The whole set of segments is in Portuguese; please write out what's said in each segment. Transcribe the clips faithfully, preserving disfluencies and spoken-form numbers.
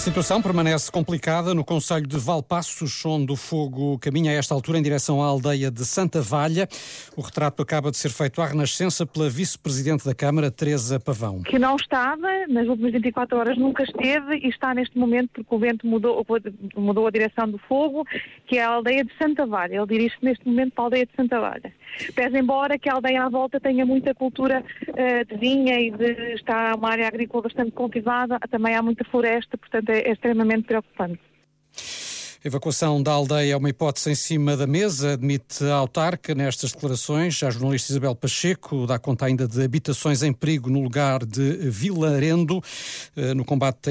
situação permanece complicada no concelho de Valpaços, onde o fogo caminha a esta altura em direção à aldeia de Santa Valha. O retrato acaba de ser feito à Renascença pela vice-presidente da Câmara, Teresa Pavão. Que não estava, nas últimas vinte e quatro horas nunca esteve e está neste momento porque o vento mudou, mudou a direção do fogo, que é a aldeia de Santa Valha. Ele dirige-se neste momento para a aldeia de Santa Valha. Pese embora que a aldeia à volta tenha muita cultura uh, de vinha e de, está uma área agrícola bastante cultivada, também há muita floresta, portanto é, é extremamente preocupante. A evacuação da aldeia é uma hipótese em cima da mesa, admite a autarca nestas declarações. A jornalista Isabel Pacheco dá conta ainda de habitações em perigo no lugar de Vilarendo. No combate a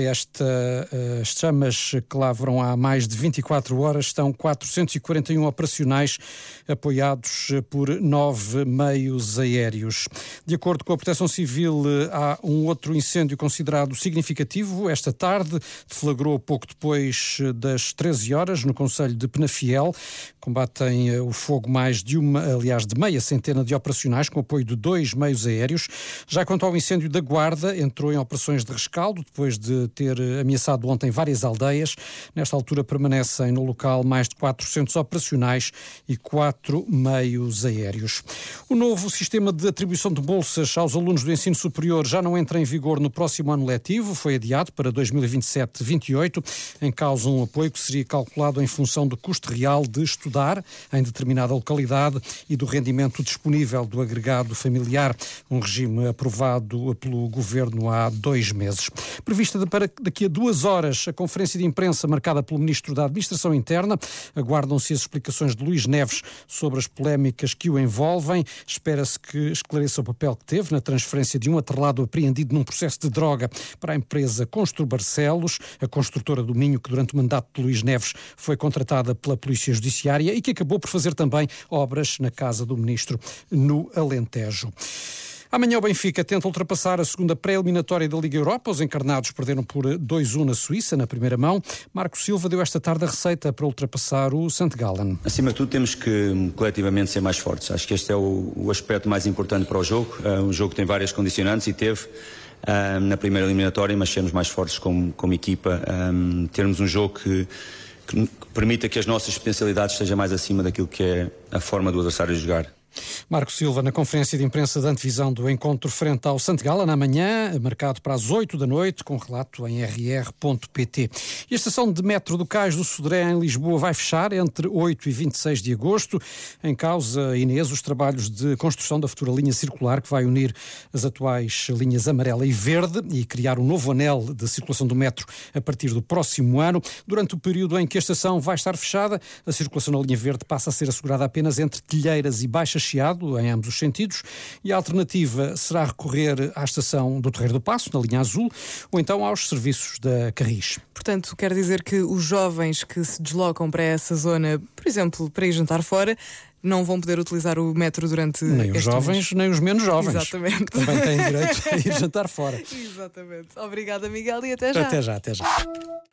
estas chamas que lavram há mais de vinte e quatro horas, estão quatrocentos e quarenta e um operacionais apoiados por nove meios aéreos. De acordo com a Proteção Civil, há um outro incêndio considerado significativo. Esta tarde deflagrou pouco depois das treze horas no concelho de Penafiel. Combatem o fogo mais de uma, aliás, de meia centena de operacionais com apoio de dois meios aéreos. Já quanto ao incêndio da Guarda, entrou em operações de rescaldo depois de ter ameaçado ontem várias aldeias. Nesta altura permanecem no local mais de quatrocentos operacionais e quatro meios aéreos. O novo sistema de atribuição de bolsas aos alunos do ensino superior já não entra em vigor no próximo ano letivo. Foi adiado para dois mil e vinte e sete vinte e oito. Em causa um apoio que seria calculado em função do custo real de estudar em determinada localidade e do rendimento disponível do agregado familiar, um regime aprovado pelo Governo há dois meses. Prevista para daqui a duas horas a conferência de imprensa marcada pelo Ministro da Administração Interna, aguardam-se as explicações de Luís Neves sobre as polémicas que o envolvem. Espera-se que esclareça o papel que teve na transferência de um atrelado apreendido num processo de droga para a empresa Constru Barcelos, a construtora do Minho, que durante o mandato de Luís Neves foi contratada pela Polícia Judiciária e que acabou por fazer também obras na casa do Ministro no Alentejo. Amanhã o Benfica tenta ultrapassar a segunda pré-eliminatória da Liga Europa. Os encarnados perderam por dois a um na Suíça, na primeira mão. Marco Silva deu esta tarde a receita para ultrapassar o Sant Gallen. Acima de tudo temos que coletivamente ser mais fortes. Acho que este é o, o aspecto mais importante para o jogo. Uh, o jogo tem várias condicionantes e teve uh, na primeira eliminatória, mas sermos mais fortes como, como equipa. Um, termos um jogo que que permita que as nossas potencialidades estejam mais acima daquilo que é a forma do adversário jogar. Marco Silva, na conferência de imprensa de antevisão do encontro frente ao Sant Gallen, amanhã, marcado para as oito da noite, com relato em r r ponto p t. E a estação de metro do Cais do Sodré, em Lisboa, vai fechar entre oito e vinte e seis de agosto. Em causa, Inês, os trabalhos de construção da futura linha circular que vai unir as atuais linhas amarela e verde e criar um novo anel de circulação do metro a partir do próximo ano. Durante o período em que a estação vai estar fechada, a circulação na linha verde passa a ser assegurada apenas entre Telheiras e Baixa Chiado, em ambos os sentidos, e a alternativa será recorrer à estação do Terreiro do Paço, na linha azul, ou então aos serviços da Carris. Portanto, quer dizer que os jovens que se deslocam para essa zona, por exemplo, para ir jantar fora, não vão poder utilizar o metro durante nem os jovens, mês. Nem os menos jovens. Exatamente. Que também têm direito a ir jantar fora. Exatamente. Obrigada, Miguel, e até já. Até já, até já.